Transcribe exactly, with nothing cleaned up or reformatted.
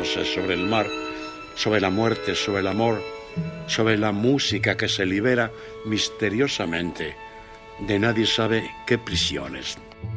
elevándose sobre el mar, sobre la muerte, sobre el amor, sobre la música que se libera misteriosamente de nadie sabe qué prisiones.